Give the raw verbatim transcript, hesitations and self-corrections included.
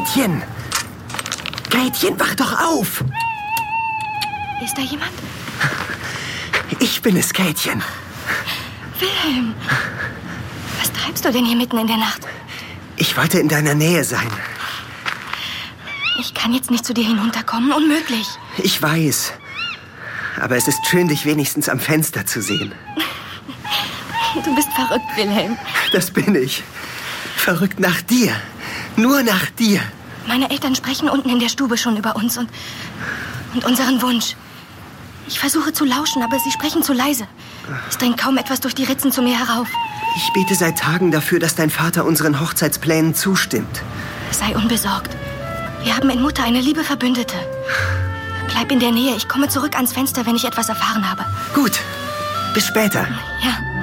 Gretchen! Gretchen, wach doch auf! Ist da jemand? Ich bin es, Gretchen. Wilhelm! Was treibst du denn hier mitten in der Nacht? Ich wollte in deiner Nähe sein. Ich kann jetzt nicht zu dir hinunterkommen, unmöglich. Ich weiß. Aber es ist schön, dich wenigstens am Fenster zu sehen. Du bist verrückt, Wilhelm. Das bin ich. Verrückt nach dir. Nur nach dir. Meine Eltern sprechen unten in der Stube schon über uns und, und unseren Wunsch. Ich versuche zu lauschen, aber sie sprechen zu leise. Es dringt kaum etwas durch die Ritzen zu mir herauf. Ich bete seit Tagen dafür, dass dein Vater unseren Hochzeitsplänen zustimmt. Sei unbesorgt. Wir haben in Mutter eine liebe Verbündete. Bleib in der Nähe. Ich komme zurück ans Fenster, wenn ich etwas erfahren habe. Gut. Bis später. Ja.